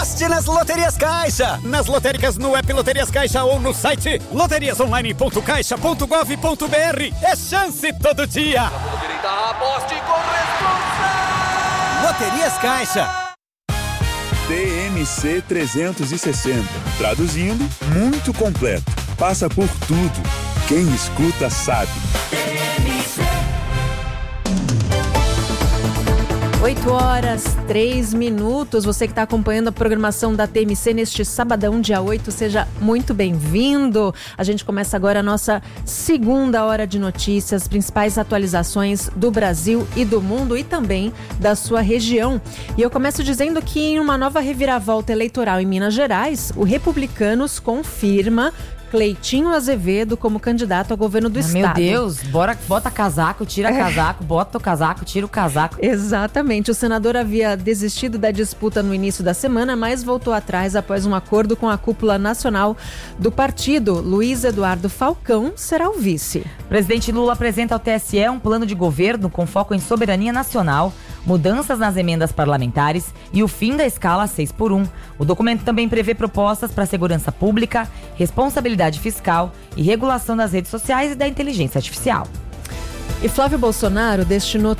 Aposte nas Loterias Caixa, nas lotéricas no app Loterias Caixa ou no site loteriasonline.caixa.gov.br. É chance todo dia. Aposte com responsa. Loterias Caixa. TMC 360. Traduzindo, muito completo. Passa por tudo. Quem escuta sabe. 8h03. Você que está acompanhando a programação da TMC neste sabadão, dia 8, seja muito bem-vindo. A gente começa agora a nossa segunda hora de notícias, principais atualizações do Brasil e do mundo e também da sua região. E eu começo dizendo que em uma nova reviravolta eleitoral em Minas Gerais, o Republicanos confirma Cleitinho Azevedo como candidato ao governo do estado. Meu Deus, bota casaco, tira casaco, bota o casaco, tira o casaco. Exatamente, o senador havia desistido da disputa no início da semana, mas voltou atrás após um acordo com a cúpula nacional do partido. Luiz Eduardo Falcão será o vice. Presidente Lula apresenta ao TSE um plano de governo com foco em soberania nacional, mudanças nas emendas parlamentares e o fim da escala 6x1. O documento também prevê propostas para a segurança pública, responsabilidade fiscal e regulação das redes sociais e da inteligência artificial. E Flávio Bolsonaro destinou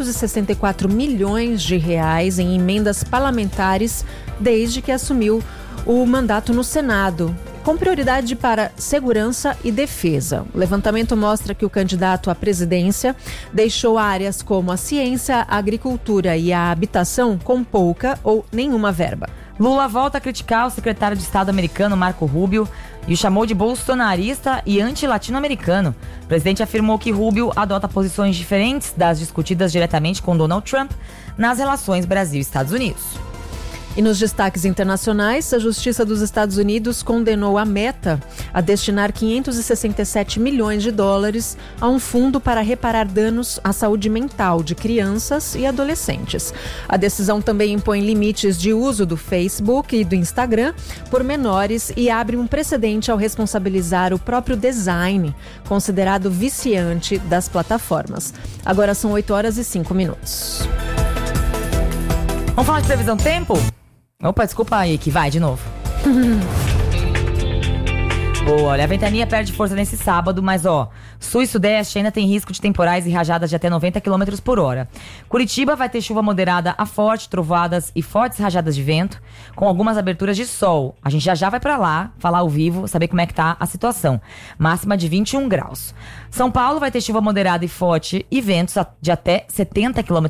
364 milhões de reais em emendas parlamentares desde que assumiu o mandato no Senado, com prioridade para segurança e defesa. O levantamento mostra que o candidato à presidência deixou áreas como a ciência, a agricultura e a habitação com pouca ou nenhuma verba. Lula volta a criticar o secretário de Estado americano Marco Rubio e o chamou de bolsonarista e anti-latino-americano. O presidente afirmou que Rubio adota posições diferentes das discutidas diretamente com Donald Trump nas relações Brasil-Estados Unidos. E nos destaques internacionais, a Justiça dos Estados Unidos condenou a Meta a destinar 567 milhões de dólares a um fundo para reparar danos à saúde mental de crianças e adolescentes. A decisão também impõe limites de uso do Facebook e do Instagram por menores e abre um precedente ao responsabilizar o próprio design, considerado viciante das plataformas. Agora são 8h05. Vamos falar de previsão do tempo? Opa, desculpa aí, que vai de novo. Boa, olha, a ventania perde força nesse sábado, mas sul e sudeste ainda tem risco de temporais e rajadas de até 90 km por hora. Curitiba vai ter chuva moderada a forte, trovoadas e fortes rajadas de vento, com algumas aberturas de sol. A gente já vai pra lá, falar ao vivo, saber como é que tá a situação. Máxima de 21 graus. São Paulo vai ter chuva moderada e forte e ventos de até 70 km